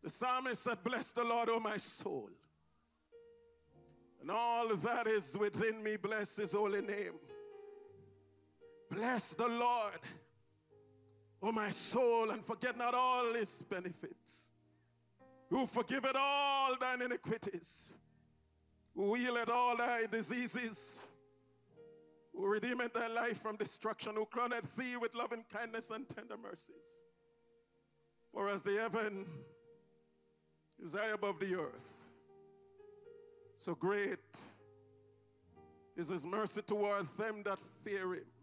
The psalmist said, bless the Lord, O my soul, and all that is within me, bless his holy name. Bless the Lord, O my soul, and forget not all his benefits, who forgiveth all thine iniquities, who healeth all thy diseases, who redeemeth thy life from destruction, who crowneth thee with loving kindness and tender mercies. For as the heaven is high above the earth, so great is his mercy toward them that fear him.